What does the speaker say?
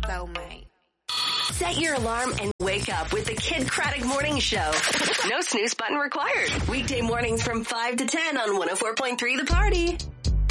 soulmate. Set your alarm and wake up with the Kid Craddock Morning Show. No snooze button required. Weekday mornings from 5 to 10 on 104.3 The Party.